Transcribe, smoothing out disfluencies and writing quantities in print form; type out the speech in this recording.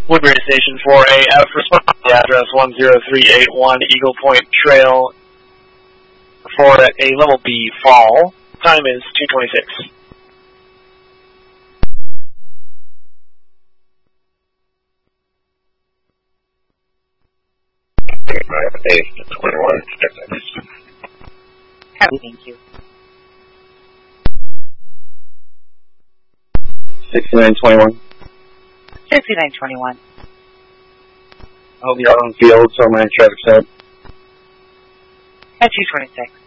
Woodbury Station 4AF, respond to the address 10381 Eagle Point Trail for a level B fall. Time is 2:26. Copy, thank you. 6921. 6921. I'll be out on the field, so I'm going to try to set. At 226.